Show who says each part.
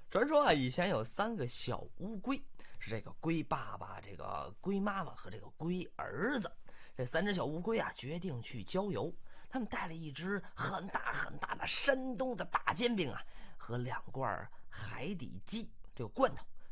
Speaker 1: 传说啊，以前有3个小乌龟，是这个龟爸爸、这个龟妈妈和这个龟儿子。这3只小乌龟啊，决定去郊游。他们带了一只很大很大的山东的大煎饼啊，和2罐海底鸡这个罐头。